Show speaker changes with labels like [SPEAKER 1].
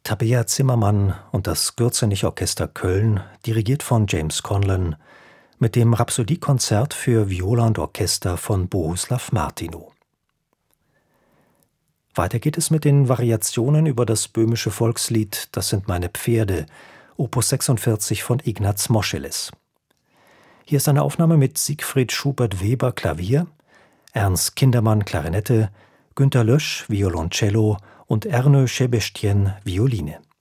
[SPEAKER 1] Tabea Zimmermann und das Gürzenich-Orchester Köln, dirigiert von James Conlon, mit dem Rhapsodie-Konzert für Viola und Orchester von Bohuslav Martinu. Weiter geht es mit den Variationen über das böhmische Volkslied Das sind meine Pferde, Opus 46 von Ignaz Moscheles. Hier ist eine Aufnahme mit Siegfried Schubert-Weber Klavier, Ernst Kindermann Klarinette, Günter Lösch Violoncello und Ernő Sebestyén Violine.